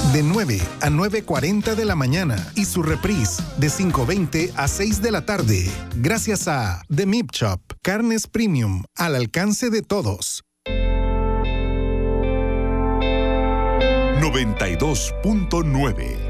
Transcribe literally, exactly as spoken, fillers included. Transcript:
de nueve a nueve cuarenta de la mañana y su reprise de cinco veinte a seis de la tarde. Gracias a The Meat Shop, carnes premium al alcance de todos. noventa y dos punto nueve